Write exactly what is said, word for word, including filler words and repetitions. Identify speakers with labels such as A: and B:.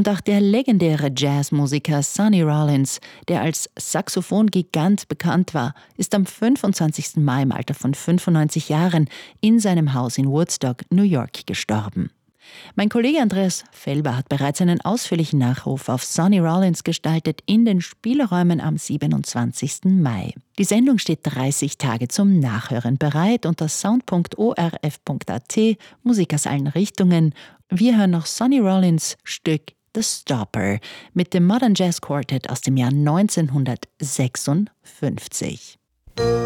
A: Und auch der legendäre Jazzmusiker Sonny Rollins, der als Saxophon-Gigant bekannt war, ist am fünfundzwanzigsten Mai im Alter von fünfundneunzig Jahren in seinem Haus in Woodstock, New York, gestorben. Mein Kollege Andreas Felber hat bereits einen ausführlichen Nachruf auf Sonny Rollins gestaltet in den Spielräumen am siebenundzwanzigsten Mai. Die Sendung steht dreißig Tage zum Nachhören bereit unter sound punkt o r f punkt a t, Musik aus allen Richtungen. Wir hören noch Sonny Rollins Stück The Stopper mit dem Modern Jazz Quartet aus dem Jahr neunzehnhundertsechsundfünfzig.